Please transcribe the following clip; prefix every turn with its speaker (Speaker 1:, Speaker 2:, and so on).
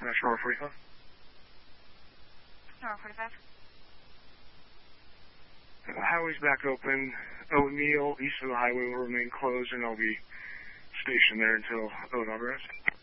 Speaker 1: National 45.
Speaker 2: North 45.
Speaker 1: Highway's back open. O'Neill, east of the highway, will remain closed, and I'll be stationed there until inaugurated.